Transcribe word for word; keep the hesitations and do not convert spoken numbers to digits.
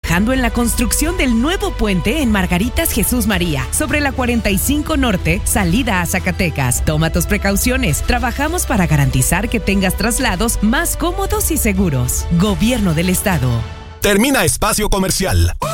trabajando en la construcción del nuevo puente en Margaritas Jesús María, sobre la cuarenta y cinco Norte, salida a Zacatecas. Toma tus precauciones. Trabajamos para garantizar que tengas traslados más cómodos y seguros. Gobierno del Estado. Termina Espacio Comercial.